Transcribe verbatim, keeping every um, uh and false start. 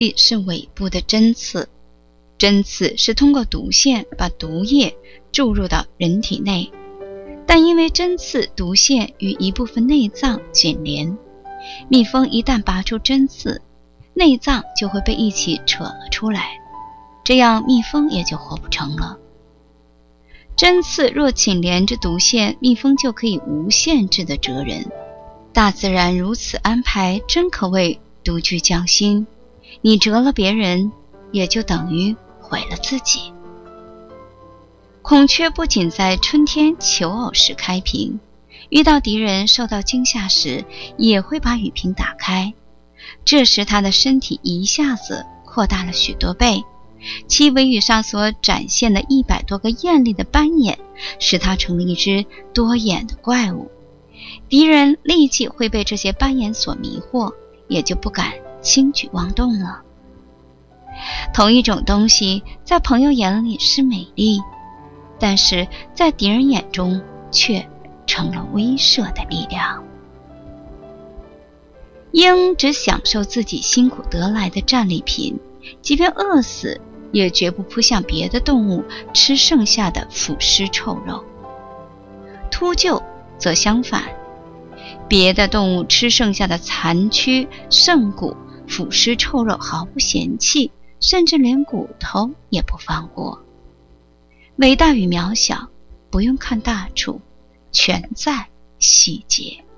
是尾部的针刺，针刺是通过毒腺把毒液注入到人体内，但因为针刺毒腺与一部分内脏紧连，蜜蜂一旦拔出针刺，内脏就会被一起扯了出来，这样蜜蜂也就活不成了。针刺若紧连着毒腺，蜜蜂就可以无限制地蛰人。大自然如此安排，真可谓独具匠心。你蛰了别人，也就等于毁了自己。孔雀不仅在春天求偶时开屏，遇到敌人受到惊吓时，也会把羽屏打开。这时它的身体一下子扩大了许多倍，其尾羽上所展现的一百多个艳丽的斑眼，使它成了一只多眼的怪物。敌人立即会被这些斑眼所迷惑，也就不敢轻举妄动了。同一种东西在朋友眼里是美丽，但是在敌人眼中却成了威慑的力量。鹰只享受自己辛苦得来的战利品，即便饿死也绝不扑向别的动物吃剩下的腐尸臭肉。秃鹫则相反，别的动物吃剩下的残躯剩骨腐尸臭肉毫不嫌弃，甚至连骨头也不放过。伟大与渺小不用看大处，全在细节。